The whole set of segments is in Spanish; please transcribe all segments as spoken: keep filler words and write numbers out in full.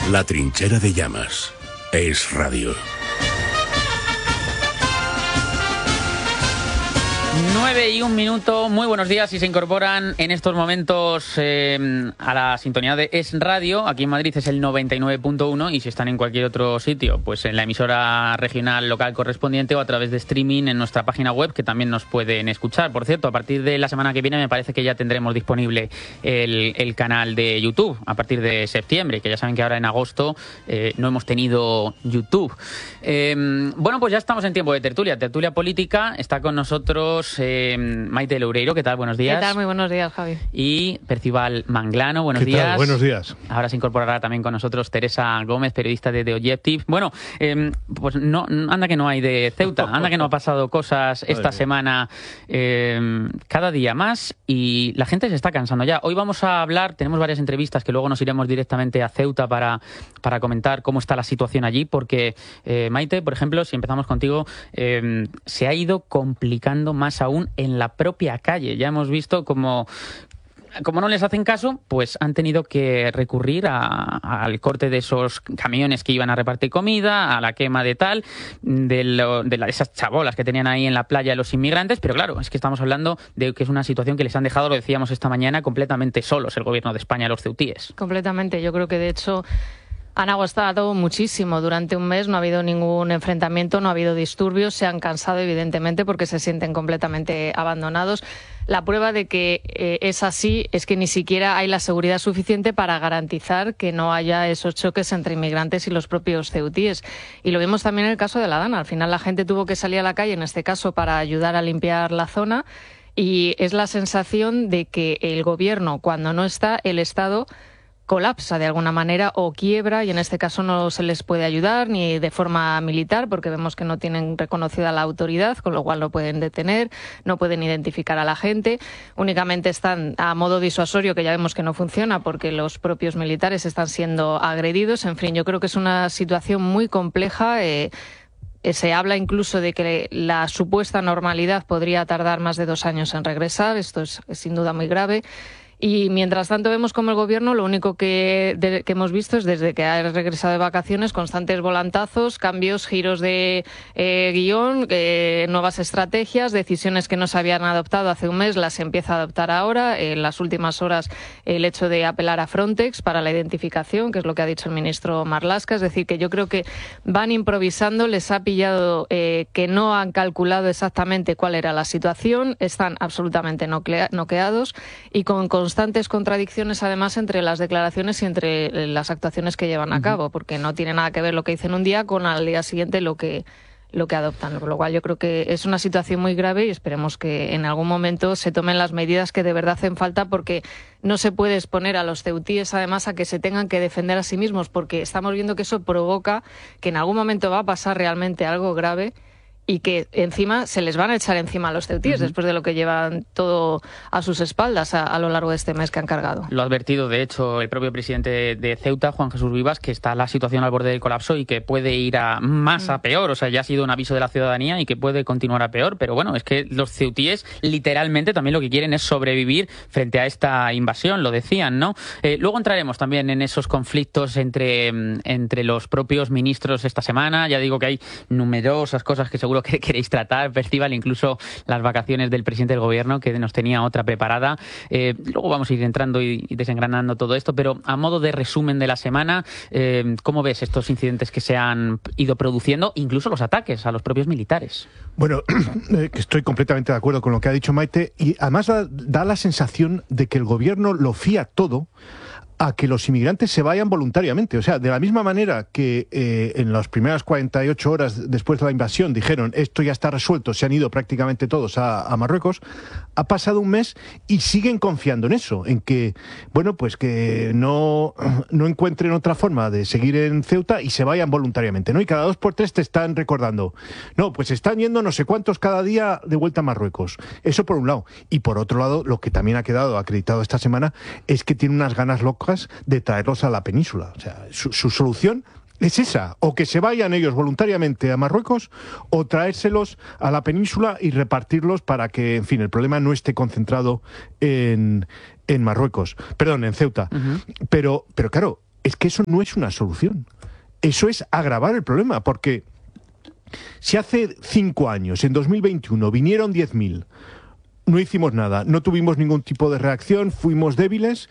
La trinchera de llamas. Es radio. nueve y un minuto, muy buenos días. Si se incorporan en estos momentos eh, a la sintonía de Es Radio, aquí en Madrid es el noventa y nueve punto uno, y si están en cualquier otro sitio, pues en la emisora regional local correspondiente o a través de streaming en nuestra página web, que también nos pueden escuchar. Por cierto, a partir de la semana que viene me parece que ya tendremos disponible el, el canal de YouTube, a partir de septiembre, que ya saben que ahora en agosto eh, no hemos tenido YouTube. Eh, bueno, pues ya estamos en tiempo de tertulia, tertulia política. Está con nosotros Eh, Maite Loureiro, ¿qué tal? Buenos días. ¿Qué tal? Muy buenos días, Javi. Y Percival Manglano, buenos ¿Qué días. tal? Buenos días. Ahora se incorporará también con nosotros Teresa Gómez, periodista de The Objective. Bueno, eh, pues no, anda que no hay de Ceuta, anda que no ha pasado cosas esta semana, eh, cada día más, y la gente se está cansando ya. Hoy vamos a hablar, tenemos varias entrevistas que luego nos iremos directamente a Ceuta para, para comentar cómo está la situación allí, porque eh, Maite, por ejemplo, si empezamos contigo, eh, se ha ido complicando más aún en la propia calle. Ya hemos visto como, como no les hacen caso, pues han tenido que recurrir a, al corte de esos camiones que iban a repartir comida, a la quema de tal, de, lo, de la, esas chabolas que tenían ahí en la playa los inmigrantes. Pero claro, es que estamos hablando de que es una situación que les han dejado, lo decíamos esta mañana, completamente solos el gobierno de España, los ceutíes. Completamente. Yo creo que de hecho han aguantado muchísimo. Durante un mes no ha habido ningún enfrentamiento, no ha habido disturbios, se han cansado evidentemente porque se sienten completamente abandonados. La prueba de que eh, es así es que ni siquiera hay la seguridad suficiente para garantizar que no haya esos choques entre inmigrantes y los propios ceutíes. Y lo vimos también en el caso de la Dana. Al final la gente tuvo que salir a la calle, en este caso para ayudar a limpiar la zona, y es la sensación de que el gobierno, cuando no está, el Estado colapsa de alguna manera o quiebra, y en este caso no se les puede ayudar ni de forma militar porque vemos que no tienen reconocida la autoridad, con lo cual no pueden detener, no pueden identificar a la gente, únicamente están a modo disuasorio, que ya vemos que no funciona porque los propios militares están siendo agredidos. En fin, yo creo que es una situación muy compleja. eh, Se habla incluso de que la supuesta normalidad podría tardar más de dos años en regresar. Esto es, es sin duda muy grave. Y mientras tanto vemos como el gobierno lo único que, de, que hemos visto es, desde que ha regresado de vacaciones, constantes volantazos, cambios, giros de eh, guión, eh, nuevas estrategias, decisiones que no se habían adoptado hace un mes las empieza a adoptar ahora. En las últimas horas el hecho de apelar a Frontex para la identificación, que es lo que ha dicho el ministro Marlaska. Es decir, que yo creo que van improvisando, les ha pillado eh, que no han calculado exactamente cuál era la situación, están absolutamente noqueados y con constantes contradicciones además entre las declaraciones y entre las actuaciones que llevan a cabo, porque no tiene nada que ver lo que dicen un día con al día siguiente lo que lo que adoptan, con lo cual yo creo que es una situación muy grave y esperemos que en algún momento se tomen las medidas que de verdad hacen falta, porque no se puede exponer a los ceutíes además a que se tengan que defender a sí mismos, porque estamos viendo que eso provoca que en algún momento va a pasar realmente algo grave y que encima se les van a echar encima a los ceutíes, uh-huh, después de lo que llevan todo a sus espaldas a, a lo largo de este mes que han cargado. Lo ha advertido, de hecho, el propio presidente de Ceuta, Juan Jesús Vivas, que está la situación al borde del colapso y que puede ir a más a peor. O sea, ya ha sido un aviso de la ciudadanía y que puede continuar a peor. Pero bueno, es que los ceutíes literalmente también lo que quieren es sobrevivir frente a esta invasión, lo decían, ¿no? Eh, luego entraremos también en esos conflictos entre, entre los propios ministros esta semana. Ya digo que hay numerosas cosas que seguro que queréis tratar, Percival, incluso las vacaciones del presidente del gobierno, que nos tenía otra preparada. Eh, luego vamos a ir entrando y, y desengranando todo esto, pero a modo de resumen de la semana, eh, ¿cómo ves estos incidentes que se han ido produciendo, incluso los ataques a los propios militares? Bueno, estoy completamente de acuerdo con lo que ha dicho Maite, y además da, da la sensación de que el gobierno lo fía todo a que los inmigrantes se vayan voluntariamente. O sea, de la misma manera que eh, en las primeras cuarenta y ocho horas después de la invasión dijeron esto ya está resuelto, se han ido prácticamente todos a, a Marruecos, ha pasado un mes y siguen confiando en eso, en que, bueno, pues que no, no encuentren otra forma de seguir en Ceuta y se vayan voluntariamente, ¿no? Y cada dos por tres te están recordando, no, pues están yendo no sé cuántos cada día de vuelta a Marruecos. Eso por un lado. Y por otro lado, lo que también ha quedado acreditado esta semana es que tiene unas ganas locas de traerlos a la península. O sea, su, su solución es esa, o que se vayan ellos voluntariamente a Marruecos, o traérselos a la península y repartirlos para que, en fin, el problema no esté concentrado en, en Marruecos, perdón, en Ceuta. Uh-huh. Pero, pero claro, es que eso no es una solución. Eso es agravar el problema, porque si hace cinco años, en dos mil veintiuno, vinieron diez mil, no hicimos nada, no tuvimos ningún tipo de reacción, fuimos débiles,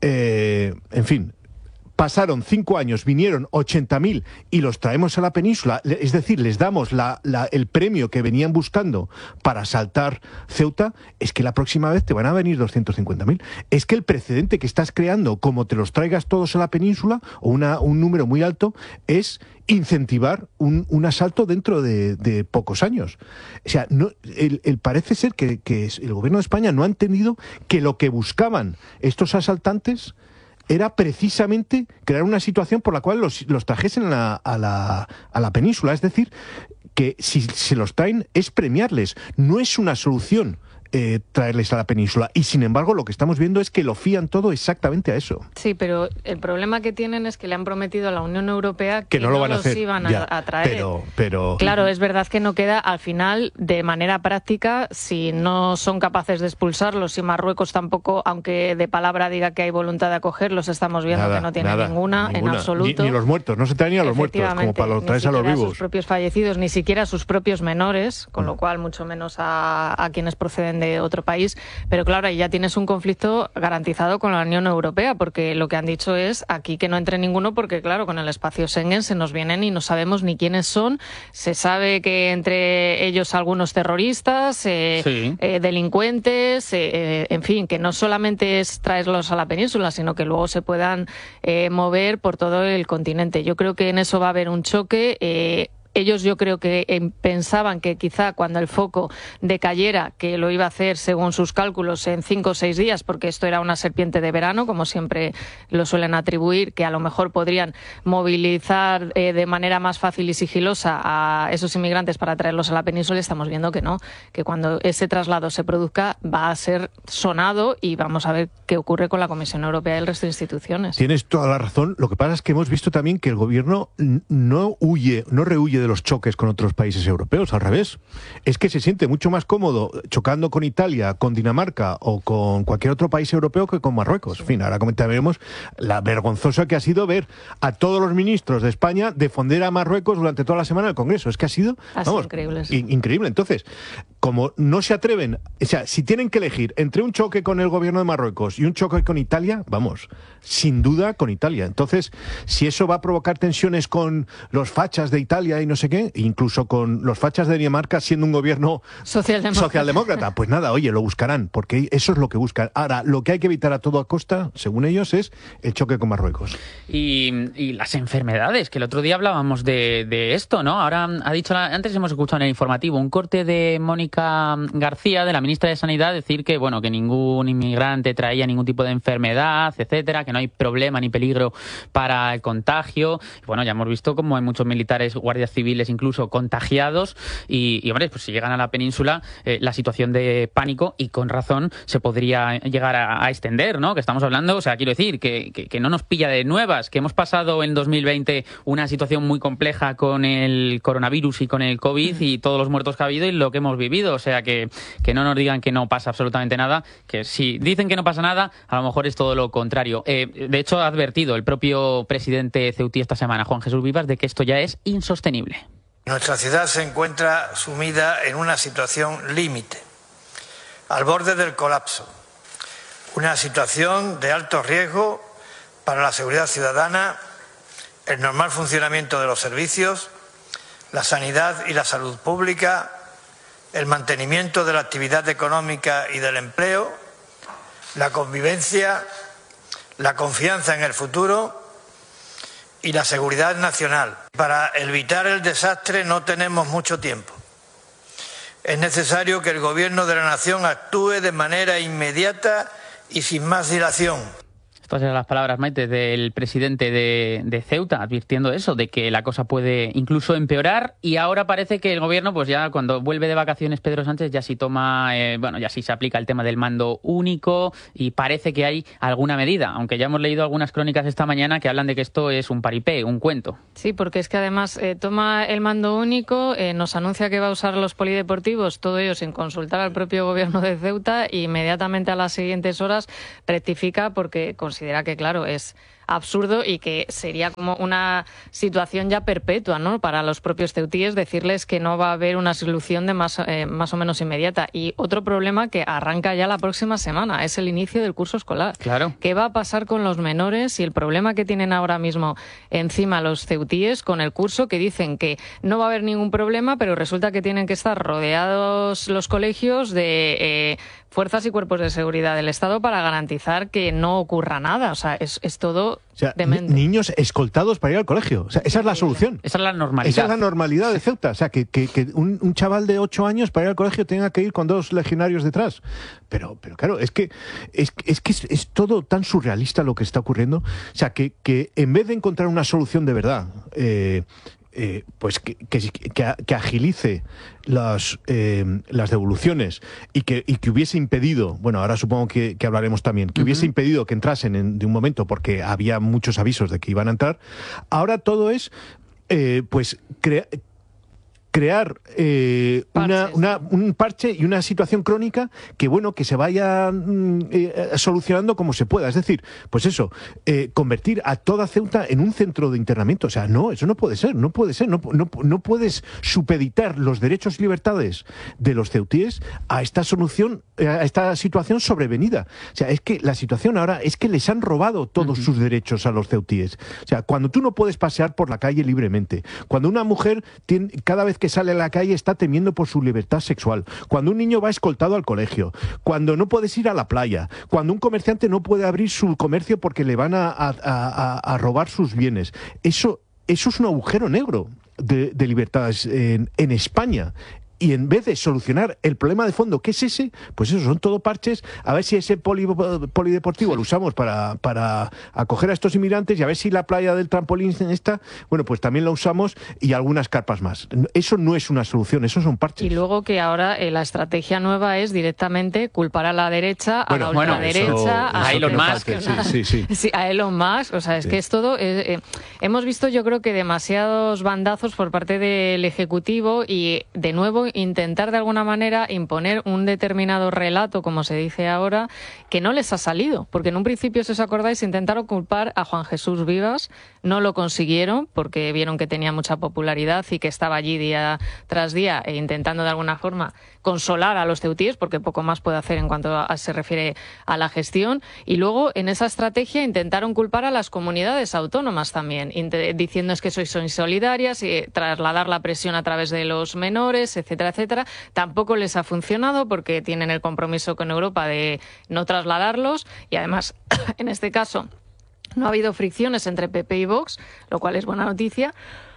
eh, en fin, pasaron cinco años, vinieron ochenta mil y los traemos a la península, es decir, les damos la, la, el premio que venían buscando para asaltar Ceuta, es que la próxima vez te van a venir doscientos cincuenta mil. Es que el precedente que estás creando, como te los traigas todos a la península, o una, un número muy alto, es incentivar un, un asalto dentro de, de pocos años. O sea, no, el, el parece ser que, que el gobierno de España no ha entendido que lo que buscaban estos asaltantes era precisamente crear una situación por la cual los, los trajesen a la, a, la, a la península. Es decir, que si se los traen es premiarles. No es una solución eh, traerles a la península. Y sin embargo, lo que estamos viendo es que lo fían todo exactamente a eso. Sí, pero el problema que tienen es que le han prometido a la Unión Europea que, que no, lo van no a los hacer. iban a, Ya, a traer. Pero, pero... Claro, es verdad que no queda, al final, de manera práctica, si no son capaces de expulsarlos, si Marruecos tampoco, aunque de palabra diga que hay voluntad de acogerlos, estamos viendo nada, que no tiene nada, ninguna, ninguna, en absoluto. Ni, ni los muertos, no se traen ni a los muertos, como para los traes a los vivos. Ni siquiera a sus propios fallecidos, ni siquiera a sus propios menores, con mm. lo cual mucho menos a, a quienes proceden de otro país. Pero claro, ahí ya tienes un conflicto garantizado con la Unión Europea, porque lo que han dicho es aquí que no entre ninguno, porque claro, con el espacio Schengen se nos vienen y no sabemos ni quiénes son. Se sabe que entre ellos algunos terroristas, eh, sí. eh, delincuentes, eh, en fin, que no solamente es traerlos a la península, sino que luego se puedan eh, mover por todo el continente. Yo creo que en eso va a haber un choque. Eh, Ellos yo creo que eh, pensaban que quizá cuando el foco decayera, que lo iba a hacer según sus cálculos en cinco o seis días, porque esto era una serpiente de verano, como siempre lo suelen atribuir, que a lo mejor podrían movilizar eh, de manera más fácil y sigilosa a esos inmigrantes para traerlos a la península. Estamos viendo que no, que cuando ese traslado se produzca va a ser sonado y vamos a ver qué ocurre con la Comisión Europea y el resto de instituciones. Tienes toda la razón. Lo que pasa es que hemos visto también que el gobierno no huye, no rehuye de de los choques con otros países europeos, al revés. Es que se siente mucho más cómodo chocando con Italia, con Dinamarca o con cualquier otro país europeo que con Marruecos. En fin, ahora comentaremos la vergonzosa que ha sido ver a todos los ministros de España defender a Marruecos durante toda la semana en el Congreso. Es que ha sido, vamos, increíble. Sí. Increíble. Entonces, como no se atreven, o sea, si tienen que elegir entre un choque con el gobierno de Marruecos y un choque con Italia, vamos, sin duda con Italia. Entonces, si eso va a provocar tensiones con los fachas de Italia y no sé qué, incluso con los fachas de Dinamarca siendo un gobierno socialdemócrata. socialdemócrata, pues nada, oye, lo buscarán, porque eso es lo que buscan. Ahora, lo que hay que evitar a toda costa, según ellos, es el choque con Marruecos. Y, y las enfermedades, que el otro día hablábamos de, de esto, ¿no? Ahora ha dicho, antes hemos escuchado en el informativo un corte de Mónica García, de la ministra de Sanidad, decir que, bueno, que ningún inmigrante traía ningún tipo de enfermedad, etcétera, que no hay problema ni peligro para el contagio. Y bueno, ya hemos visto cómo hay muchos militares, guardias civiles incluso contagiados y, y hombre, pues si llegan a la península, eh, la situación de pánico, y con razón, se podría llegar a, a extender, ¿no? Que estamos hablando, o sea, quiero decir, que, que, que no nos pilla de nuevas, que hemos pasado en dos mil veinte una situación muy compleja con el coronavirus y con el COVID y todos los muertos que ha habido y lo que hemos vivido, o sea, que, que no nos digan que no pasa absolutamente nada, que si dicen que no pasa nada, a lo mejor es todo lo contrario. Eh, de hecho, ha advertido el propio presidente ceutí esta semana, Juan Jesús Vivas, de que esto ya es insostenible. Nuestra ciudad se encuentra sumida en una situación límite, al borde del colapso, una situación de alto riesgo para la seguridad ciudadana, el normal funcionamiento de los servicios, la sanidad y la salud pública, el mantenimiento de la actividad económica y del empleo, la convivencia, la confianza en el futuro y la seguridad nacional. Para evitar el desastre no tenemos mucho tiempo. Es necesario que el Gobierno de la Nación actúe de manera inmediata y sin más dilación. Estas eran las palabras, Maite, del presidente de, de Ceuta, advirtiendo eso, de que la cosa puede incluso empeorar, y ahora parece que el gobierno, pues ya cuando vuelve de vacaciones Pedro Sánchez, ya sí toma, eh, bueno, ya sí se aplica el tema del mando único, y parece que hay alguna medida, aunque ya hemos leído algunas crónicas esta mañana que hablan de que esto es un paripé, un cuento. Sí, porque es que además eh, toma el mando único, eh, nos anuncia que va a usar los polideportivos, todo ello sin consultar al propio gobierno de Ceuta, y inmediatamente a las siguientes horas rectifica porque con considera que, claro, es absurdo y que sería como una situación ya perpetua, ¿no?, para los propios ceutíes, decirles que no va a haber una solución de más, eh, más o menos inmediata. Y otro problema que arranca ya la próxima semana es el inicio del curso escolar. Claro. ¿Qué va a pasar con los menores y el problema que tienen ahora mismo encima los ceutíes con el curso, que dicen que no va a haber ningún problema, pero resulta que tienen que estar rodeados los colegios de eh, fuerzas y cuerpos de seguridad del Estado para garantizar que no ocurra nada? O sea, es, es todo O sea, demente. Niños escoltados para ir al colegio. O sea, esa es la solución. Esa es la normalidad. Esa es la normalidad de Ceuta. O sea, que, que, que un, un chaval de ocho años para ir al colegio tenga que ir con dos legionarios detrás. Pero, pero claro, es que es, es que es, es todo tan surrealista lo que está ocurriendo. O sea, que, que en vez de encontrar una solución de verdad, eh, eh, pues que, que, que, que agilice las, eh, las devoluciones y que, y que hubiese impedido, bueno, ahora supongo que, que hablaremos también, que uh-huh. hubiese impedido que entrasen en, de un momento porque había muchos avisos de que iban a entrar, ahora todo es, eh, pues, crear... crear eh, una, una, un parche y una situación crónica que, bueno, que se vaya mm, eh, solucionando como se pueda. Es decir, pues eso, eh, convertir a toda Ceuta en un centro de internamiento. O sea, no, eso no puede ser, no puede ser. No, no, no puedes supeditar los derechos y libertades de los ceutíes a esta solución, a esta situación sobrevenida. O sea, es que la situación ahora es que les han robado todos uh-huh. sus derechos a los ceutíes. O sea, cuando tú no puedes pasear por la calle libremente, cuando una mujer tiene, cada vez que que sale a la calle está temiendo por su libertad sexual, cuando un niño va escoltado al colegio, cuando no puedes ir a la playa, cuando un comerciante no puede abrir su comercio porque le van a, a, a, a robar sus bienes. Eso, eso es un agujero negro de, de libertades en, en España. Y en vez de solucionar el problema de fondo, que es ese, pues eso, son todo parches, a ver si ese poli, polideportivo lo usamos para, para acoger a estos inmigrantes y a ver si la playa del trampolín esta, bueno, pues también la usamos y algunas carpas más. Eso no es una solución, eso son parches. Y luego que ahora eh, la estrategia nueva es directamente culpar a la derecha, a bueno, la ultraderecha, bueno, a, a Elon Musk. Sí, sí, sí. sí, a Elon Musk, o sea, es sí. que es todo... Eh, eh, hemos visto, yo creo que demasiados bandazos por parte del Ejecutivo y, de nuevo, intentar de alguna manera imponer un determinado relato, como se dice ahora, que no les ha salido, porque en un principio, si os acordáis, intentaron culpar a Juan Jesús Vivas, no lo consiguieron porque vieron que tenía mucha popularidad y que estaba allí día tras día e intentando de alguna forma consolar a los ceutíes, porque poco más puede hacer en cuanto a, se refiere a la gestión, y luego en esa estrategia intentaron culpar a las comunidades autónomas también, diciendo es que sois insolidarias y trasladar la presión a través de los menores, etcétera, etcétera. Tampoco les ha funcionado porque tienen el compromiso con Europa de no trasladarlos y además, en este caso, no ha habido fricciones entre P P y Vox, lo cual es buena noticia.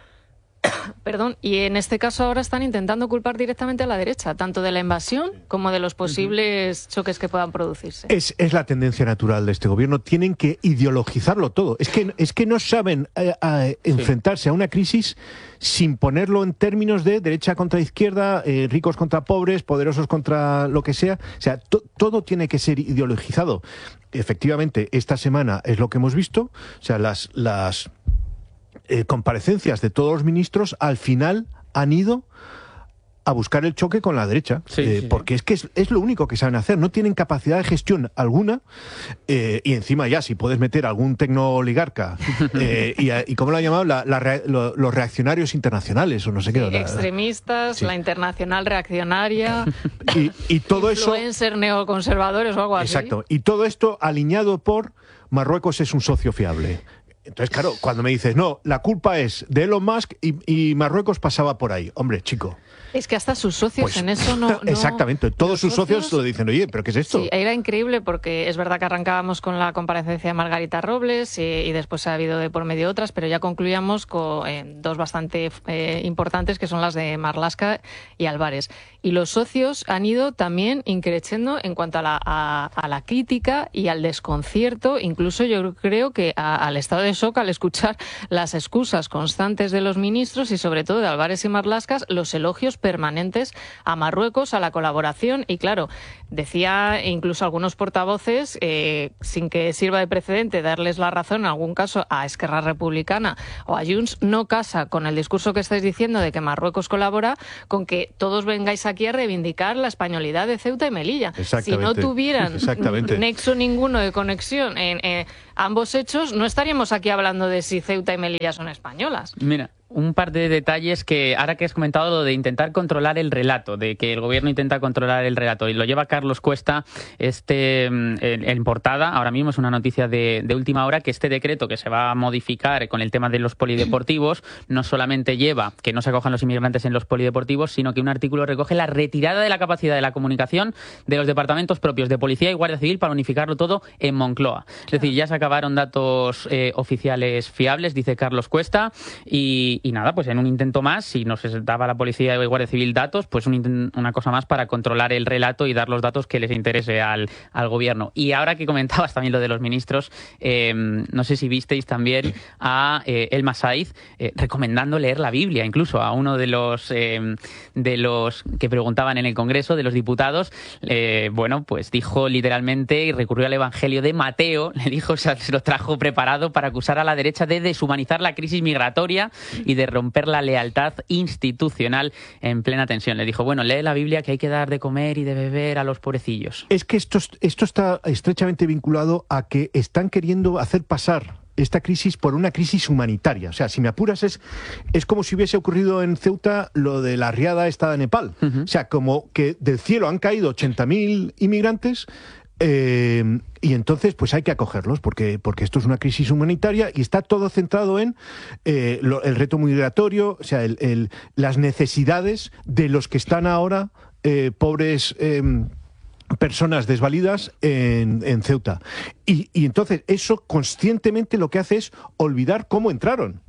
Perdón, y en este caso ahora están intentando culpar directamente a la derecha, tanto de la invasión como de los posibles uh-huh. choques que puedan producirse. Es, es la tendencia natural de este gobierno. Tienen que ideologizarlo todo. Es que, es que no saben eh, eh, enfrentarse sí. a una crisis sin ponerlo en términos de derecha contra izquierda, eh, ricos contra pobres, poderosos contra lo que sea. O sea, to, todo tiene que ser ideologizado. Efectivamente, esta semana es lo que hemos visto. O sea, las... las Eh, comparecencias de todos los ministros al final han ido a buscar el choque con la derecha, sí, eh, sí, porque sí. es que es, es lo único que saben hacer, no tienen capacidad de gestión alguna, eh, y encima ya si puedes meter algún tecnooligarca, eh, y, y ¿cómo lo han llamado? La, la rea, lo, los reaccionarios internacionales, o no sé sí, qué. La, extremistas, sí. la internacional reaccionaria, y, y todo eso... influencers neoconservadores o algo así. Exacto, y todo esto alineado por Marruecos es un socio fiable. Entonces, claro, cuando me dices, no, la culpa es de Elon Musk y, y Marruecos pasaba por ahí. Hombre, chico. Es que hasta sus socios pues, en eso no, no... Exactamente, todos sus socios, socios lo dicen, oye, ¿pero qué es esto? Sí, era increíble porque es verdad que arrancábamos con la comparecencia de Margarita Robles y, y después ha habido de por medio otras, pero ya concluíamos con eh, dos bastante eh, importantes, que son las de Marlaska y Álvarez. Y los socios han ido también increciendo en cuanto a la, a, a la crítica y al desconcierto, incluso yo creo que a, al estado de shock al escuchar las excusas constantes de los ministros y sobre todo de Álvarez y Marlaska, los elogios permanentes a Marruecos, a la colaboración y claro, decía incluso algunos portavoces, eh, sin que sirva de precedente darles la razón en algún caso a Esquerra Republicana o a Junts, no casa con el discurso que estáis diciendo de que Marruecos colabora con que todos vengáis aquí a reivindicar la españolidad de Ceuta y Melilla. Si no tuvieran nexo ninguno de conexión en, eh, ambos hechos, no estaríamos aquí hablando de si Ceuta y Melilla son españolas. Mira, un par de detalles que, ahora que has comentado lo de intentar controlar el relato, de que el gobierno intenta controlar el relato, y lo lleva Carlos Cuesta, este en, en portada, ahora mismo es una noticia de, de última hora, que este decreto que se va a modificar con el tema de los polideportivos, no solamente lleva que no se acojan los inmigrantes en los polideportivos, sino que un artículo recoge la retirada de la capacidad de la comunicación de los departamentos propios de Policía y Guardia Civil para unificarlo todo en Moncloa. Es decir, ya se acabaron datos eh, oficiales fiables, dice Carlos Cuesta, y Y nada, pues en un intento más, si nos daba la Policía y Guardia Civil datos, pues un, una cosa más para controlar el relato y dar los datos que les interese al, al gobierno. Y ahora que comentabas también lo de los ministros, eh, no sé si visteis también a eh, Elma Saiz eh, recomendando leer la Biblia, incluso a uno de los, eh, de los que preguntaban en el Congreso, de los diputados, eh, bueno, pues dijo literalmente y recurrió al Evangelio de Mateo, le dijo, o sea, se lo trajo preparado para acusar a la derecha de deshumanizar la crisis migratoria y de romper la lealtad institucional en plena tensión. Le dijo, bueno, lee la Biblia que hay que dar de comer y de beber a los pobrecillos. Es que esto, esto está estrechamente vinculado a que están queriendo hacer pasar esta crisis por una crisis humanitaria. O sea, si me apuras, es, es como si hubiese ocurrido en Ceuta lo de la riada esta de Nepal. Uh-huh. O sea, como que del cielo han caído ochenta mil inmigrantes. Eh, y entonces pues hay que acogerlos porque, porque esto es una crisis humanitaria y está todo centrado en eh, lo, el reto migratorio, o sea, el, el, las necesidades de los que están ahora eh, pobres eh, personas desvalidas en, en Ceuta. Y, y entonces eso conscientemente lo que hace es olvidar cómo entraron.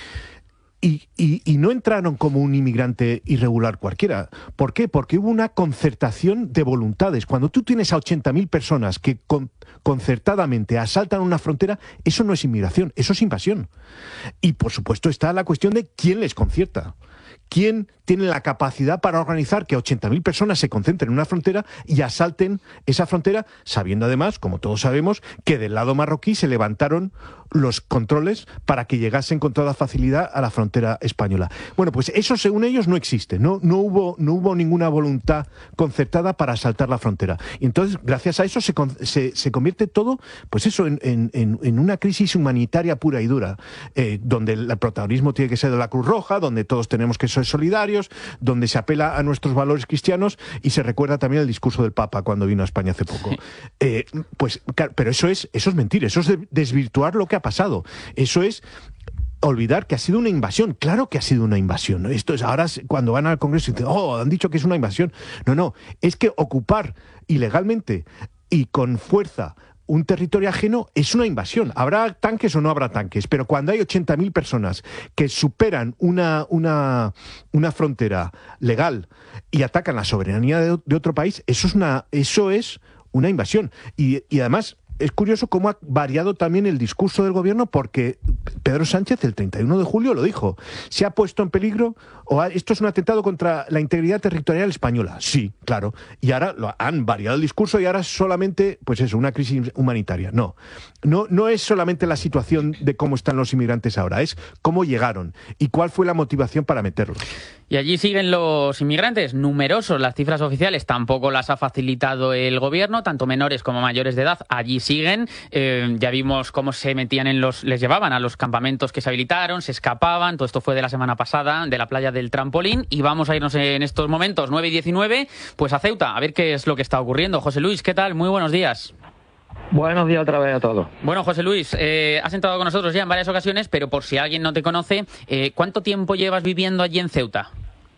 Y, y, y no entraron como un inmigrante irregular cualquiera. ¿Por qué? Porque hubo una concertación de voluntades. Cuando tú tienes a ochenta mil personas que con, concertadamente asaltan una frontera, eso no es inmigración, eso es invasión. Y por supuesto está la cuestión de quién les concierta. ¿Quién tiene la capacidad para organizar que ochenta mil personas se concentren en una frontera y asalten esa frontera, sabiendo además, como todos sabemos, que del lado marroquí se levantaron los controles para que llegasen con toda facilidad a la frontera española? Bueno, pues eso según ellos no existe, no, no, hubo, no hubo ninguna voluntad concertada para asaltar la frontera. Y entonces, gracias a eso, se, se, se convierte todo, pues eso, en, en, en una crisis humanitaria pura y dura, eh, donde el protagonismo tiene que ser de la Cruz Roja, donde todos tenemos que ser solidarios, donde se apela a nuestros valores cristianos y se recuerda también el discurso del Papa cuando vino a España hace poco. Eh, pues, pero eso es, eso es mentir, eso es desvirtuar lo que ha pasado. Eso es olvidar que ha sido una invasión. Claro que ha sido una invasión. Esto es ahora cuando van al Congreso y dicen, oh, han dicho que es una invasión. No, no, es que ocupar ilegalmente y con fuerza un territorio ajeno es una invasión. Habrá tanques o no habrá tanques, pero cuando hay ochenta mil personas que superan una, una, una frontera legal y atacan la soberanía de, de otro país, eso es una, eso es una invasión. Y, y además es curioso cómo ha variado también el discurso del gobierno, porque Pedro Sánchez el treinta y uno de julio lo dijo. ¿Se ha puesto en peligro o ha, esto es un atentado contra la integridad territorial española? Sí, claro. Y ahora lo han variado el discurso y ahora es solamente, pues eso, una crisis humanitaria. No, no, no es solamente la situación de cómo están los inmigrantes ahora, es cómo llegaron y cuál fue la motivación para meterlos. Y allí siguen los inmigrantes, numerosos. Las cifras oficiales tampoco las ha facilitado el gobierno, tanto menores como mayores de edad. Allí siguen. Eh, ya vimos cómo se metían en los, les llevaban a los campamentos que se habilitaron, se escapaban. Todo esto fue de la semana pasada, de la playa del Trampolín. Y vamos a irnos en estos momentos, nueve y diecinueve, pues a Ceuta, a ver qué es lo que está ocurriendo. José Luis, ¿qué tal? Muy buenos días. Buenos días otra vez a todos. Bueno, José Luis, eh, has entrado con nosotros ya en varias ocasiones, pero por si alguien no te conoce, eh, ¿cuánto tiempo llevas viviendo allí en Ceuta?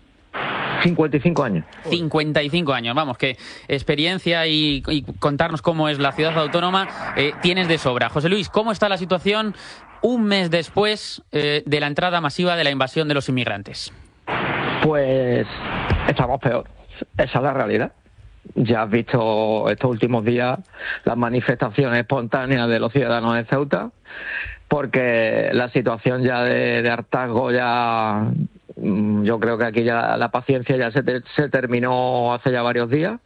cincuenta y cinco años. cincuenta y cinco años, vamos, que experiencia y, y contarnos cómo es la ciudad autónoma eh, tienes de sobra. José Luis, ¿cómo está la situación un mes después eh, de la entrada masiva de la invasión de los inmigrantes? Pues estamos peor, esa es la realidad. Ya has visto estos últimos días las manifestaciones espontáneas de los ciudadanos de Ceuta, porque la situación ya de, de hartazgo ya... Yo creo que aquí ya la paciencia ya se, te, se terminó hace ya varios días,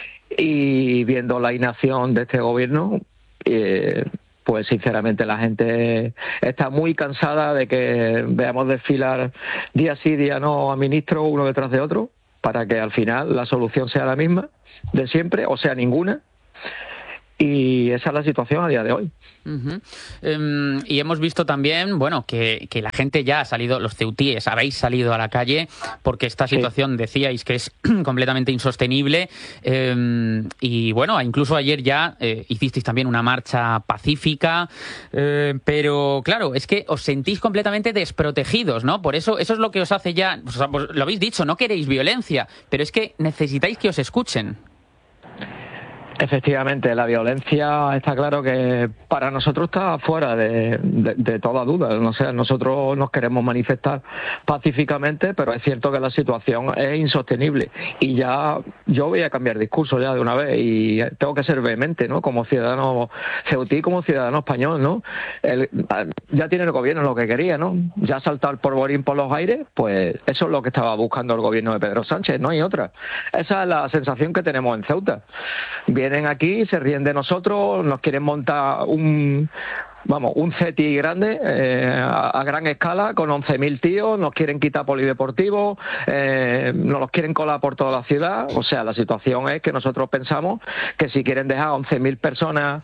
y viendo la inacción de este gobierno, eh, pues sinceramente la gente está muy cansada de que veamos desfilar día sí, día no a ministros uno detrás de otro, para que al final la solución sea la misma de siempre, o sea, ninguna. Y esa es la situación a día de hoy. Uh-huh. Um, y hemos visto también, bueno, que, que la gente ya ha salido, los ceutíes, habéis salido a la calle porque esta situación, sí, decíais que es completamente insostenible. Um, y bueno, incluso ayer ya eh, hicisteis también una marcha pacífica. Eh, pero claro, es que os sentís completamente desprotegidos, ¿no? Por eso, eso es lo que os hace ya, pues, pues, lo habéis dicho, no queréis violencia, pero es que necesitáis que os escuchen. Efectivamente, la violencia está claro que para nosotros está fuera de, de, de toda duda. No sé, nosotros nos queremos manifestar pacíficamente, pero es cierto que la situación es insostenible. Y ya yo voy a cambiar discurso ya de una vez y tengo que ser vehemente, ¿no? Como ciudadano ceutí, como ciudadano español, ¿no? El, ya tiene el gobierno lo que quería, ¿no? Ya ha saltado el polvorín por los aires, pues eso es lo que estaba buscando el gobierno de Pedro Sánchez, no hay otra. Esa es la sensación que tenemos en Ceuta. Bien, vienen aquí, se ríen de nosotros, nos quieren montar un, vamos, un CETI grande eh, a, a gran escala con once mil tíos, nos quieren quitar polideportivos, eh, nos los quieren colar por toda la ciudad. O sea, la situación es que nosotros pensamos que si quieren dejar once mil personas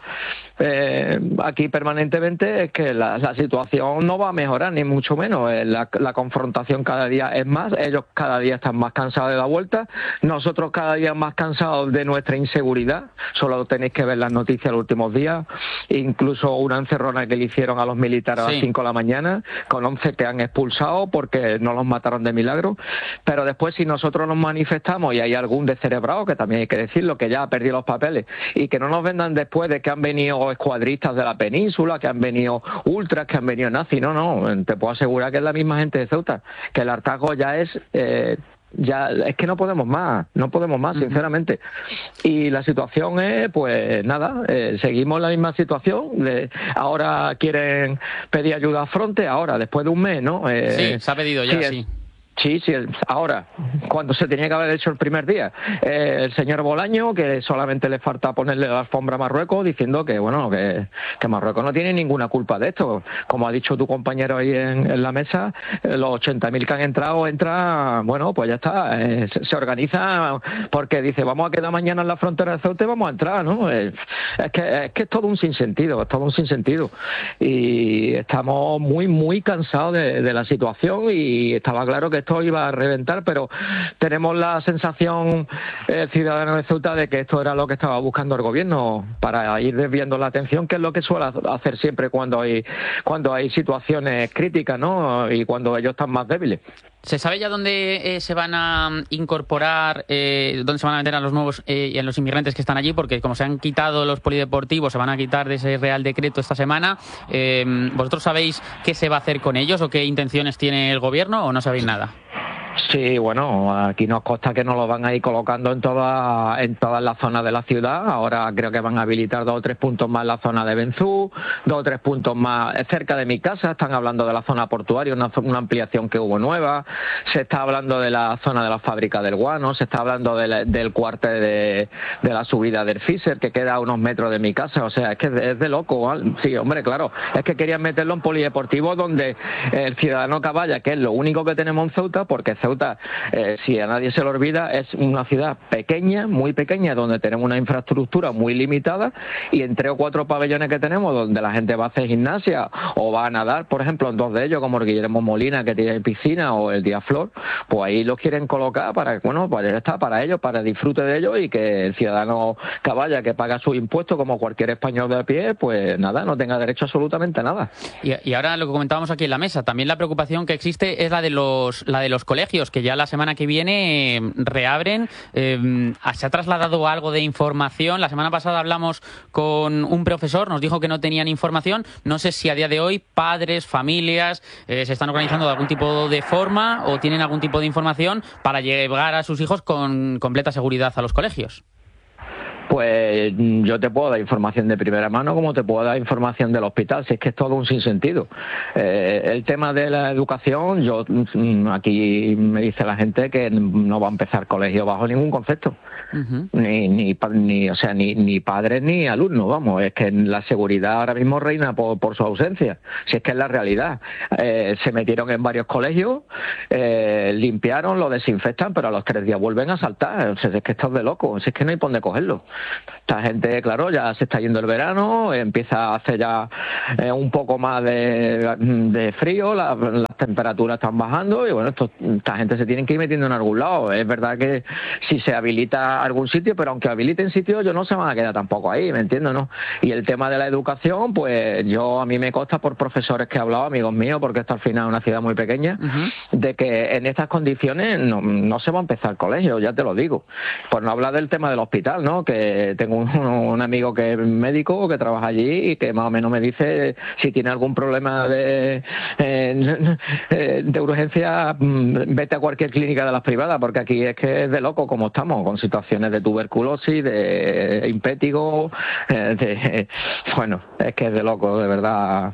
eh, aquí permanentemente, es que la, la situación no va a mejorar, ni mucho menos. La, la confrontación cada día es más, ellos cada día están más cansados de la vuelta, nosotros cada día más cansados de nuestra inseguridad. Solo tenéis que ver las noticias los últimos días, incluso una encerrona que le hicieron a los militares sí. a las cinco de la mañana, con once que han expulsado porque no los mataron de milagro. Pero después, si nosotros nos manifestamos y hay algún descerebrado, que también hay que decirlo, que ya ha perdido los papeles, y que no nos vendan después de que han venido escuadristas de la península, que han venido ultras, que han venido nazis, no, no, te puedo asegurar que es la misma gente de Ceuta, que el hartazgo ya es... Eh, ya es que no podemos más, no podemos más, sinceramente. Y la situación es, pues nada, eh, seguimos la misma situación. De, ahora quieren pedir ayuda a Fronte, ahora, después de un mes, ¿no? Eh, sí, se ha pedido ya, sí. sí. Sí, sí, ahora, cuando se tenía que haber hecho el primer día. Eh, el señor Bolaño, que solamente le falta ponerle la alfombra a Marruecos, diciendo que, bueno, que, que Marruecos no tiene ninguna culpa de esto. Como ha dicho tu compañero ahí en, en la mesa, eh, los ochenta mil que han entrado, entran, bueno, pues ya está, eh, se, se organiza porque dice, vamos a quedar mañana en la frontera de Ceuta y vamos a entrar, ¿no? Eh, es, que, es que es todo un sinsentido, es todo un sinsentido. Y estamos muy, muy cansados de, de la situación y estaba claro que esto iba a reventar, pero tenemos la sensación, el ciudadano de Ceuta, de que esto era lo que estaba buscando el gobierno para ir desviando la atención, que es lo que suele hacer siempre cuando hay cuando hay situaciones críticas, ¿no? Y cuando ellos están más débiles. ¿Se sabe ya dónde eh, se van a incorporar, eh, dónde se van a meter a los nuevos eh, y a los inmigrantes que están allí? Porque como se han quitado los polideportivos, se van a quitar de ese Real Decreto esta semana. Eh, ¿Vosotros sabéis qué se va a hacer con ellos o qué intenciones tiene el gobierno o no sabéis nada? Sí, bueno, aquí nos consta que nos lo van a ir colocando en toda, en todas las zonas de la ciudad. Ahora creo que van a habilitar dos o tres puntos más en la zona de Benzú, dos o tres puntos más cerca de mi casa. Están hablando de la zona portuaria, una, una ampliación que hubo nueva. Se está hablando de la zona de la fábrica del guano, se está hablando de la, del cuartel de, de la subida del Fisher, que queda a unos metros de mi casa. O sea, es que es de loco. ¿eh? Sí, hombre, claro. Es que querían meterlo en polideportivo donde el ciudadano Caballa, que es lo único que tenemos en Ceuta, porque Ceuta, eh, si a nadie se le olvida, es una ciudad pequeña, muy pequeña, donde tenemos una infraestructura muy limitada y en tres o cuatro pabellones que tenemos donde la gente va a hacer gimnasia o va a nadar, por ejemplo, en dos de ellos, como el Guillermo Molina, que tiene piscina, o el Diaflor, pues ahí los quieren colocar para, bueno, pues ya está, para ellos, para disfrute de ellos y que el ciudadano Caballa, que paga sus impuestos como cualquier español de a pie, pues nada, no tenga derecho absolutamente a nada. Y, y ahora lo que comentábamos aquí en la mesa, también la preocupación que existe es la de los, la de los colegios, que ya la semana que viene eh, reabren. Eh, se ha trasladado algo de información. La semana pasada hablamos con un profesor, nos dijo que no tenían información. No sé si a día de hoy padres, familias eh, se están organizando de algún tipo de forma o tienen algún tipo de información para llevar a sus hijos con completa seguridad a los colegios. Pues yo te puedo dar información de primera mano como te puedo dar información del hospital, si es que es todo un sinsentido. Eh, el tema de la educación, yo aquí me dice la gente que no va a empezar colegio bajo ningún concepto. Uh-huh. Ni, ni, ni, o sea, ni, ni padres ni alumnos, vamos, es que la seguridad ahora mismo reina por, por su ausencia, si es que es la realidad. Eh, se metieron en varios colegios, eh, limpiaron, lo desinfectan, pero a los tres días vuelven a saltar. O sea, es que esto es de loco, es que no hay por dónde cogerlo. Esta gente, claro, ya se está yendo el verano, empieza a hacer ya eh, un poco más de, de frío, la, las temperaturas están bajando y bueno, esto, esta gente se tiene que ir metiendo en algún lado. Es verdad que si se habilita algún sitio, pero aunque habiliten sitios, ellos no se van a quedar tampoco ahí, ¿me entiendes, no? Y el tema de la educación, pues yo a mí me consta por profesores que he hablado, amigos míos, porque esto al final es una ciudad muy pequeña, uh-huh. de que en estas condiciones no, no se va a empezar el colegio, ya te lo digo. Por no hablar del tema del hospital, ¿no? Que tengo un, un amigo que es médico, que trabaja allí y que más o menos me dice si tiene algún problema de, eh, de urgencia, vete a cualquier clínica de las privadas, porque aquí es que es de loco como estamos, con situaciones de tuberculosis, de impétigo, eh, de, bueno, es que es de loco, de verdad.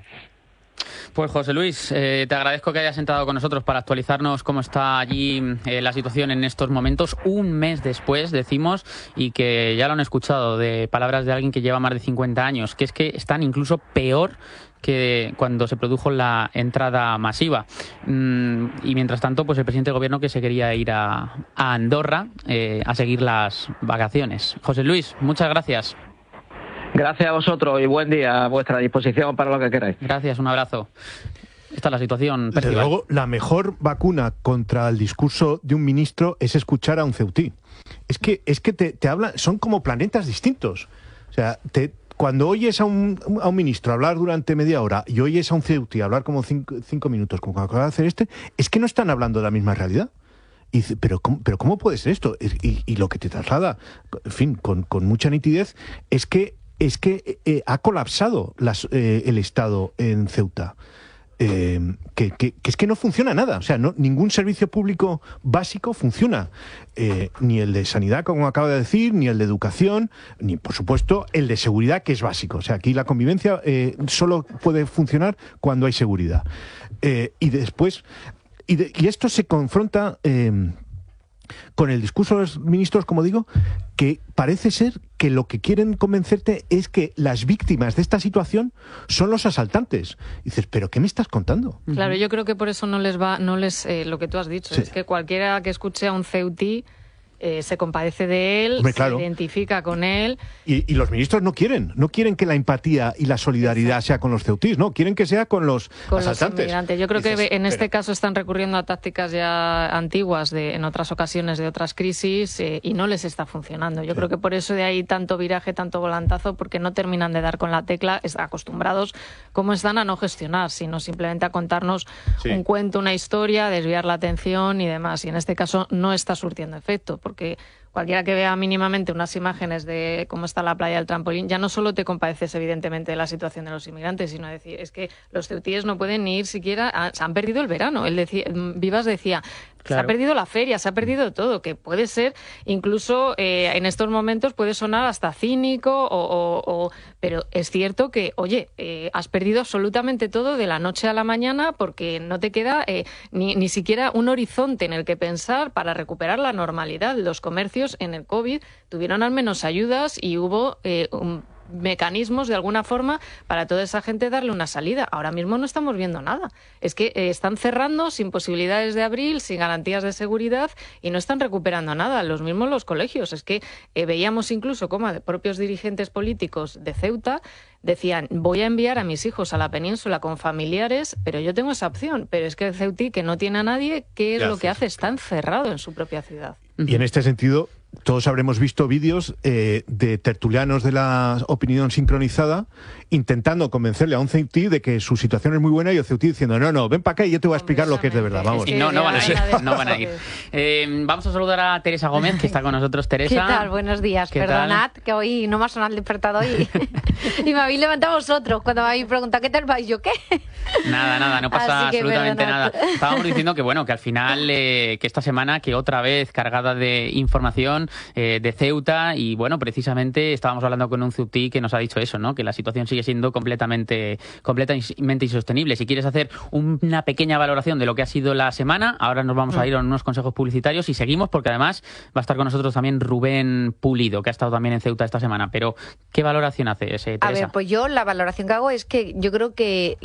Pues José Luis, eh, te agradezco que hayas entrado con nosotros para actualizarnos cómo está allí eh, la situación en estos momentos, un mes después, decimos, y que ya lo han escuchado de palabras de alguien que lleva más de cincuenta años, que es que están incluso peor que cuando se produjo la entrada masiva. Mm, y mientras tanto, pues el presidente del gobierno que se quería ir a, a Andorra eh, a seguir las vacaciones. José Luis, muchas gracias. Gracias a vosotros y buen día a vuestra disposición para lo que queráis. Gracias, un abrazo. Esta es la situación. Desde luego, la mejor vacuna contra el discurso de un ministro es escuchar a un ceutí. Es que, es que te, te hablan, son como planetas distintos. O sea, te, cuando oyes a un, a un ministro hablar durante media hora y oyes a un ceutí hablar como cinco, cinco minutos, como acaba de hacer este, es que no están hablando de la misma realidad. Y dice, ¿pero cómo, pero ¿cómo puede ser esto? Y, y lo que te traslada, en fin, con, con mucha nitidez, es que es que eh, ha colapsado las, eh, el Estado en Ceuta. Eh, que, que, que es que no funciona nada. O sea, no, ningún servicio público básico funciona. Eh, ni el de sanidad, como acaba de decir, ni el de educación, ni, por supuesto, el de seguridad, que es básico. O sea, aquí la convivencia eh, solo puede funcionar cuando hay seguridad. Eh, y después... Y, de, y esto se confronta... Eh, con el discurso de los ministros, como digo, que parece ser que lo que quieren convencerte es que las víctimas de esta situación son los asaltantes. Y dices, ¿pero qué me estás contando? Claro, yo creo que por eso no les va, no les, eh, lo que tú has dicho, sí. Es que cualquiera que escuche a un ceutí Eh, se compadece de él, Hombre, claro. se identifica con él. Y, y los ministros no quieren, no quieren que la empatía y la solidaridad Exacto. sea con los ceutís, no, quieren que sea con los con asaltantes. Los inmigrantes. Yo creo Dices, que en este pero... caso están recurriendo a tácticas ya antiguas de, en otras ocasiones de otras crisis eh, y no les está funcionando. Yo sí. creo que por eso de ahí tanto viraje, tanto volantazo, porque no terminan de dar con la tecla, están acostumbrados como están a no gestionar, sino simplemente a contarnos sí. un cuento, una historia, desviar la atención y demás. Y en este caso no está surtiendo efecto, porque cualquiera que vea mínimamente unas imágenes de cómo está la playa del Trampolín, ya no solo te compadeces evidentemente de la situación de los inmigrantes, sino decir, es que los ceutíes no pueden ni ir siquiera, a, se han perdido el verano. Él decía, Vivas decía, claro. se ha perdido la feria, se ha perdido todo, que puede ser, incluso eh, en estos momentos puede sonar hasta cínico, o, o, o, pero es cierto que, oye, eh, has perdido absolutamente todo de la noche a la mañana porque no te queda eh, ni, ni siquiera un horizonte en el que pensar para recuperar la normalidad. Los comercios en el COVID tuvieron al menos ayudas y hubo eh, un mecanismos de alguna forma para toda esa gente darle una salida. Ahora mismo no estamos viendo nada. Es que eh, están cerrando sin posibilidades de abrir, sin garantías de seguridad y no están recuperando nada. Los mismos los colegios. Es que eh, veíamos incluso cómo propios dirigentes políticos de Ceuta decían, voy a enviar a mis hijos a la península con familiares, pero yo tengo esa opción. Pero es que el ceutí, que no tiene a nadie, ¿qué es lo que hace? Está encerrado en su propia ciudad. Y en este sentido, todos habremos visto vídeos eh, de tertulianos de la opinión sincronizada intentando convencerle a un ceutí de que su situación es muy buena y el ceutí diciendo, no, no, ven para acá y yo te voy a explicar lo que es de verdad. Vamos. Y no, no van a ir. No van a ir. Eh, vamos a saludar a Teresa Gómez, que está con nosotros. Teresa. ¿Qué tal? Buenos días. Perdonad tal? que hoy no me ha sonado el despertador y, y me habéis levantado vosotros cuando me habéis preguntado ¿qué tal vais? ¿Yo qué? Nada, nada, no pasa absolutamente perdonad. nada. Estábamos diciendo que, bueno, que al final, eh, que esta semana, que otra vez cargada de información eh, de Ceuta y, bueno, precisamente estábamos hablando con un ceutí que nos ha dicho eso, ¿no? Que la situación sigue siendo completamente, completamente insostenible. Si quieres hacer una pequeña valoración de lo que ha sido la semana, ahora nos vamos a ir a unos consejos publicitarios y seguimos porque además va a estar con nosotros también Rubén Pulido, que ha estado también en Ceuta esta semana. Pero, ¿qué valoración haces, eh, Teresa? A ver, pues yo la valoración que hago es que yo creo que la actitud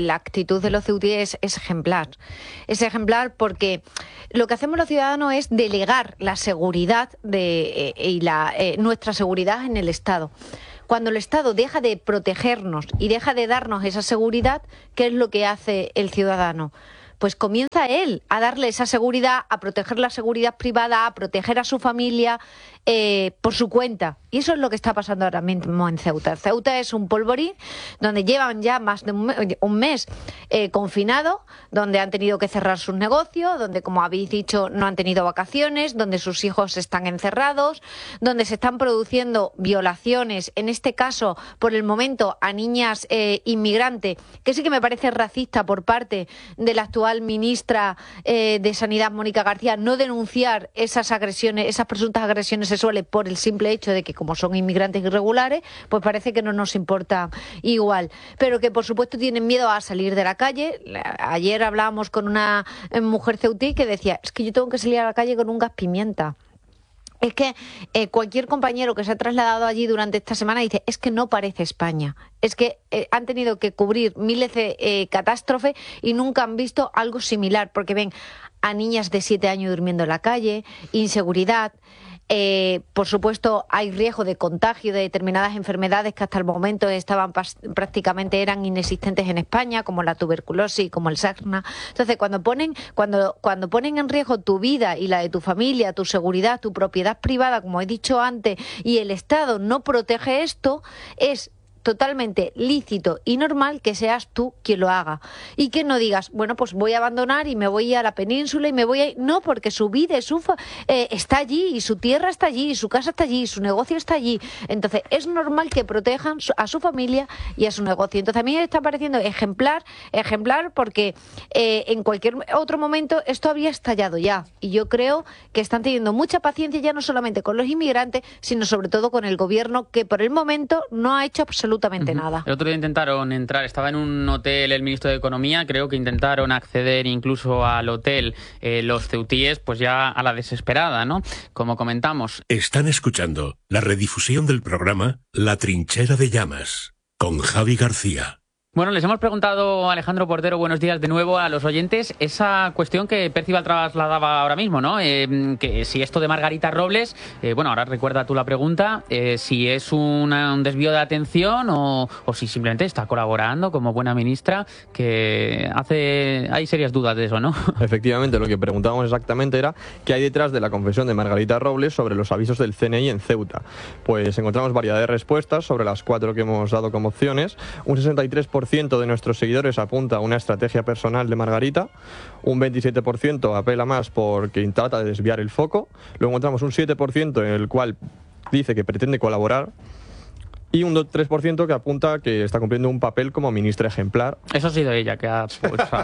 actitud de los ceutíes es ejemplar. Es ejemplar porque lo que hacemos los ciudadanos es delegar la seguridad de, eh, y la, eh, nuestra seguridad en el Estado. Cuando el Estado deja de protegernos y deja de darnos esa seguridad, ¿qué es lo que hace el ciudadano? Pues comienza él a darle esa seguridad, a proteger la seguridad privada, a proteger a su familia eh, por su cuenta. Y eso es lo que está pasando ahora mismo en Ceuta. Ceuta es un polvorín donde llevan ya más de un, un mes eh, confinados, donde han tenido que cerrar sus negocios, donde, como habéis dicho, no han tenido vacaciones, donde sus hijos están encerrados, donde se están produciendo violaciones, en este caso, por el momento, a niñas eh, inmigrantes, que sí que me parece racista por parte de la actual ministra eh, de Sanidad, Mónica García, no denunciar esas agresiones, esas presuntas agresiones sexuales por el simple hecho de que, como son inmigrantes irregulares, pues parece que no nos importa igual. Pero que, por supuesto, tienen miedo a salir de la calle. Ayer hablábamos con una mujer ceutí que decía, es que yo tengo que salir a la calle con un gas pimienta. Es que eh, cualquier compañero que se ha trasladado allí durante esta semana dice, es que no parece España. Es que eh, han tenido que cubrir miles de eh, catástrofes y nunca han visto algo similar, porque ven a niñas de siete años durmiendo en la calle, inseguridad. Eh, por supuesto, hay riesgo de contagio de determinadas enfermedades que hasta el momento estaban prácticamente eran inexistentes en España, como la tuberculosis, como el sarna. Entonces, cuando ponen, cuando, cuando ponen en riesgo tu vida y la de tu familia, tu seguridad, tu propiedad privada, como he dicho antes, y el Estado no protege esto, es totalmente lícito y normal que seas tú quien lo haga y que no digas, bueno, pues voy a abandonar y me voy a la península y me voy a... No, porque su vida su fa... eh, está allí y su tierra está allí y su casa está allí y su negocio está allí. Entonces es normal que protejan a su familia y a su negocio. Entonces a mí me está pareciendo ejemplar, ejemplar porque eh, en cualquier otro momento esto habría estallado ya, y yo creo que están teniendo mucha paciencia ya no solamente con los inmigrantes, sino sobre todo con el gobierno, que por el momento no ha hecho absolutamente absolutamente uh-huh. nada. El otro día intentaron entrar, estaba en un hotel el ministro de Economía, creo que intentaron acceder incluso al hotel eh, los ceutíes, pues ya a la desesperada, ¿no? Como comentamos. Están escuchando la redifusión del programa La Trinchera de Llamas, con Javi García. Bueno, les hemos preguntado, Alejandro Portero, buenos días de nuevo a los oyentes, esa cuestión que Percival trasladaba ahora mismo, ¿no? Eh, que si esto de Margarita Robles, eh, bueno, ahora recuerda tú la pregunta, eh, si es una, un desvío de atención o, o si simplemente está colaborando como buena ministra, que hace hay serias dudas de eso, ¿no? Efectivamente, lo que preguntábamos exactamente era qué hay detrás de la confesión de Margarita Robles sobre los avisos del C N I en Ceuta. Pues encontramos variedad de respuestas sobre las cuatro que hemos dado como opciones. Un sesenta y tres por ciento de nuestros seguidores apunta a una estrategia personal de Margarita, un veintisiete por ciento apela más porque trata de desviar el foco, luego encontramos un siete por ciento en el cual dice que pretende colaborar y un tres por ciento que apunta que está cumpliendo un papel como ministra ejemplar. Eso ha sido ella que ha pulsado.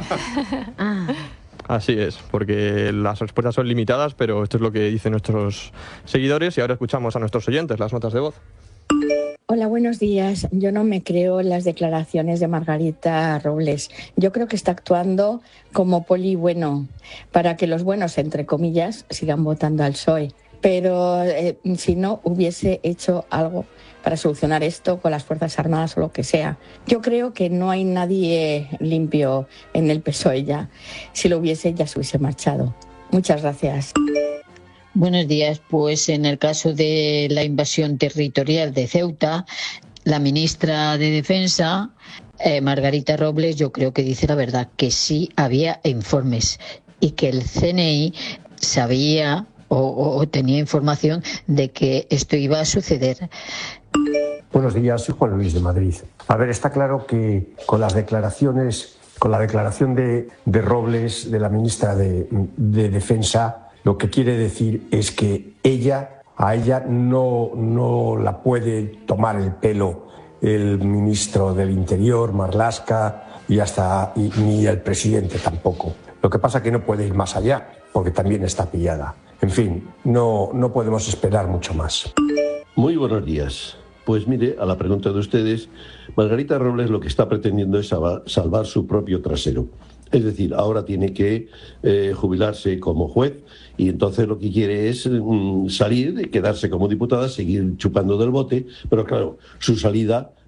Así es, porque las respuestas son limitadas, pero esto es lo que dicen nuestros seguidores y ahora escuchamos a nuestros oyentes las notas de voz. Hola, buenos días. Yo no me creo las declaraciones de Margarita Robles. Yo creo que está actuando como poli bueno, para que los buenos, entre comillas, sigan votando al P S O E. Pero eh, si no, hubiese hecho algo para solucionar esto con las Fuerzas Armadas o lo que sea. Yo creo que no hay nadie limpio en el P S O E ya. Si lo hubiese, ya se hubiese marchado. Muchas gracias. Buenos días. Pues en el caso de la invasión territorial de Ceuta, la ministra de Defensa, eh, Margarita Robles, yo creo que dice la verdad, que sí había informes y que el C N I sabía o, o, o tenía información de que esto iba a suceder. Buenos días, soy Juan Luis de Madrid. A ver, está claro que con las declaraciones, con la declaración de, de Robles, de la ministra de, de Defensa, lo que quiere decir es que ella, a ella no, no la puede tomar el pelo el ministro del Interior, Marlaska, y hasta y, ni el presidente tampoco. Lo que pasa es que no puede ir más allá, porque también está pillada. En fin, no, no podemos esperar mucho más. Muy buenos días. Pues mire, a la pregunta de ustedes, Margarita Robles lo que está pretendiendo es salvar, salvar su propio trasero. Es decir, ahora tiene que eh, jubilarse como juez y entonces lo que quiere es mm, salir, quedarse como diputada, seguir chupando del bote, pero claro, su salida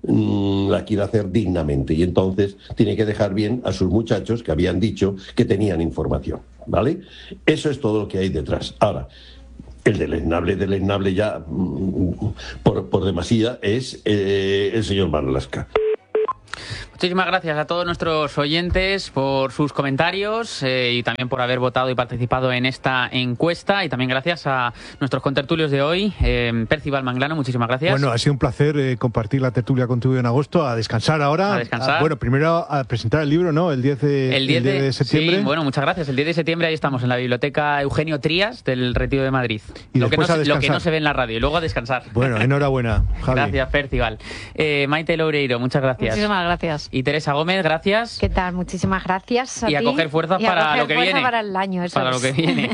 mmm, la quiere hacer dignamente. Y entonces tiene que dejar bien a sus muchachos que habían dicho que tenían información, ¿vale? Eso es todo lo que hay detrás. Ahora, el deleznable, deleznable ya mmm, por, por demasía es eh, el señor Marlaska. Muchísimas gracias a todos nuestros oyentes por sus comentarios eh, y también por haber votado y participado en esta encuesta, y también gracias a nuestros contertulios de hoy. eh, Percival Manglano, muchísimas gracias. Bueno, ha sido un placer eh, compartir la tertulia contigo en agosto. A descansar ahora. A descansar. A, bueno, primero a presentar el libro, ¿no? El diez de, el diez de, el diez de septiembre. Sí, bueno, muchas gracias. El diez de septiembre ahí estamos en la Biblioteca Eugenio Trías del Retiro de Madrid. Y lo, que no, a lo que no se ve en la radio. Y luego a descansar. Bueno, enhorabuena, Javi. Gracias, Percival. Eh, Maite Loureiro, muchas gracias. Muchísimas gracias. Y Teresa Gómez, gracias. ¿Qué tal? Muchísimas gracias a y a ti. coger fuerzas y a para coger lo que fuerza viene. para el año, eso para es. lo que viene.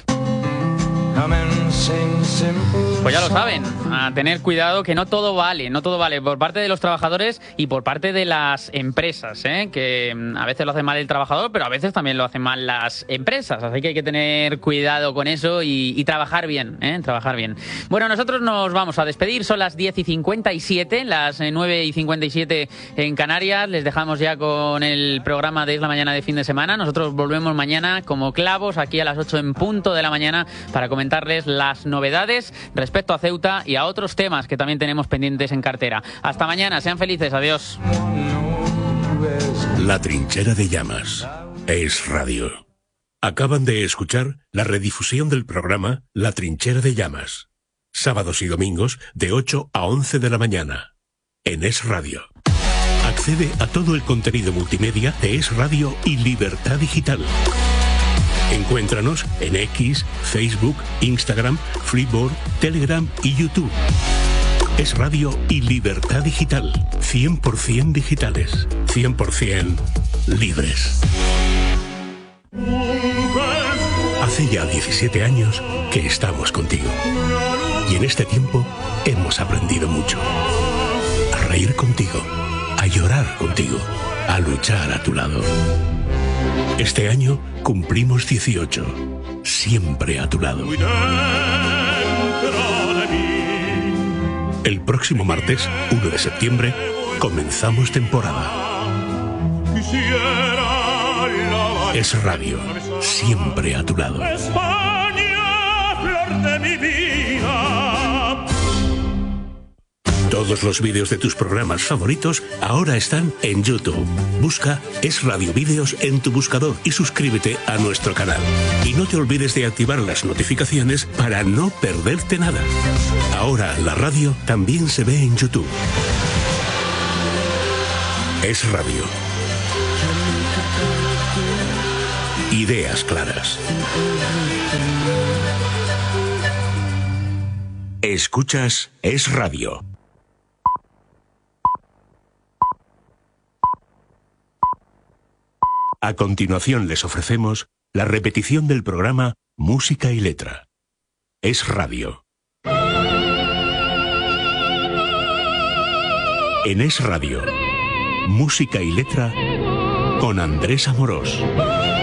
Pues ya lo saben, a tener cuidado, que no todo vale, no todo vale por parte de los trabajadores y por parte de las empresas, ¿eh? Que a veces lo hace mal el trabajador, pero a veces también lo hacen mal las empresas, así que hay que tener cuidado con eso y, y trabajar bien, ¿eh? Trabajar bien. Bueno, nosotros nos vamos a despedir, son las diez y cincuenta y siete, las nueve y cincuenta y siete en Canarias, les dejamos ya con el programa de Es la Mañana de fin de semana. Nosotros volvemos mañana como clavos aquí a las ocho en punto de la mañana para comentarles las novedades respecto a Ceuta y a otros temas que también tenemos pendientes en cartera. Hasta mañana, sean felices, adiós. La Trinchera de Llamas. Es radio. Acaban de escuchar la redifusión del programa La Trinchera de Llamas. Sábados y domingos de ocho a once de la mañana. En Es Radio. Accede a todo el contenido multimedia de Es Radio y Libertad Digital. Encuéntranos en X, Facebook, Instagram, Freeboard, Telegram y YouTube. Es Radio y Libertad Digital. cien por ciento digitales. cien por ciento libres. Hace ya diecisiete años que estamos contigo. Y en este tiempo hemos aprendido mucho. A reír contigo. A llorar contigo. A luchar a tu lado. Este año cumplimos dieciocho, siempre a tu lado. El próximo martes, uno de septiembre, comenzamos temporada. Es Radio, siempre a tu lado. España, flor de mi vida. Todos los vídeos de tus programas favoritos ahora están en YouTube. Busca Es Radio Vídeos en tu buscador y suscríbete a nuestro canal. Y no te olvides de activar las notificaciones para no perderte nada. Ahora la radio también se ve en YouTube. Es Radio. Ideas claras. Escuchas Es Radio. A continuación les ofrecemos la repetición del programa Música y Letra. Es Radio. En Es Radio, Música y Letra con Andrés Amorós.